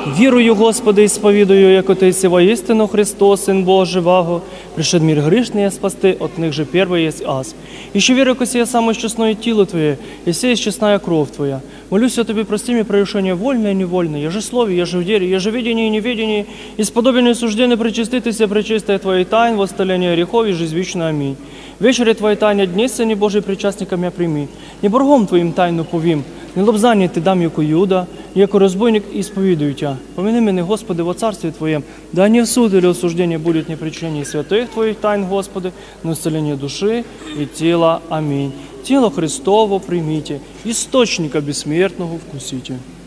Вірую, Господи, і сповідую, як Отець воістину Христос, Син Божий ваго, пришед мир грешный спасти, от них же первый есть аз. Еще верю, ко сие самое честное тело Твое, и сея честная кровь Твоя. Молюсь о Тебе, прости мне прегрешения вольное и невольное, я же слове, я же в деле, я же видении и неведении, и сподобенное суждение пречиститеся, пречистая Твоей тайн, воссталение грехов и жизнь вечную. Аминь. Вечере Твоей тайне дни, Сыне Божий, причастником я прими, не боргом Твоим тайну повім, не лобзання Ти дам, яко Юда, яко розбойник исповедую Тя. Помяни мене, Господи, во Царстве Твоем, да не в суд или осуждение будет не причинение святых Твоих тайн, Господи, но исцеление души и тела. Аминь. Тело Христово примите, источника бессмертного вкусите.